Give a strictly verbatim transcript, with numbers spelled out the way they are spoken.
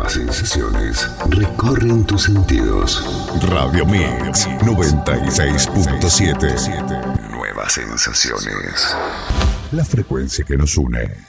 Nuevas sensaciones recorren tus sentidos. Radio Mix noventa y seis punto siete. Nuevas sensaciones. La frecuencia que nos une.